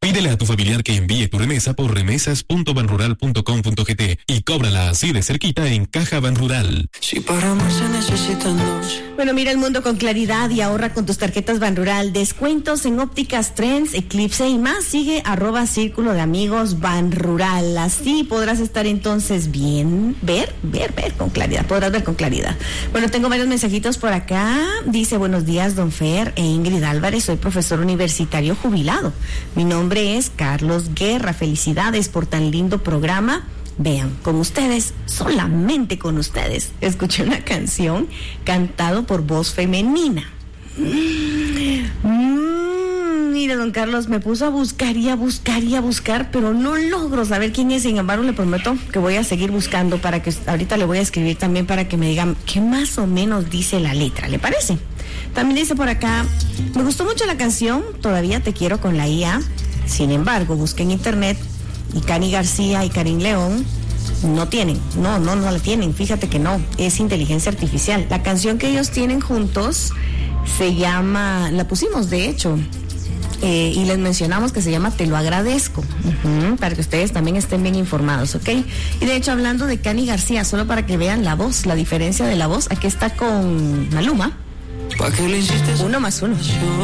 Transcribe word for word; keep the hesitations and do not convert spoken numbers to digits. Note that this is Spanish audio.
Pídele a tu familiar que envíe tu remesa por remesas punto banrural punto com punto gt y cóbrala así de cerquita en Caja Banrural. Si para más se necesitan dos. Bueno, mira el mundo con claridad y ahorra con tus tarjetas Banrural. Descuentos en ópticas, Trends, Eclipse y más. Sigue arroba Círculo de Amigos Banrural. Así podrás estar entonces bien, ver, ver, ver con claridad. Podrás ver con claridad. Bueno, tengo varios mensajitos por acá. Dice, buenos días, don Fer e Ingrid Álvarez. Soy profesor universitario jubilado. Mi nombre es Carlos Guerra. Felicidades por tan lindo programa. Vean, con ustedes, solamente con ustedes, escuché una canción cantado por voz femenina. Mm, mira, don Carlos, me puso a buscar y a buscar y a buscar, pero no logro saber quién es. Sin embargo, le prometo que voy a seguir buscando para que, ahorita le voy a escribir también para que me digan qué más o menos dice la letra, ¿le parece? También dice por acá, me gustó mucho la canción, Todavía te quiero con la I A. Sin embargo, busqué en internet y Cani García y Karim León no tienen, no, no, no la tienen, fíjate que no, es inteligencia artificial. La canción que ellos tienen juntos se llama, la pusimos de hecho, eh, y les mencionamos que se llama Te lo agradezco, uh-huh, para que ustedes también estén bien informados, ¿ok? Y de hecho, hablando de Cani García, solo para que vean la voz, la diferencia de la voz, aquí está con Maluma. ¿Para qué le insistes? Uno más uno.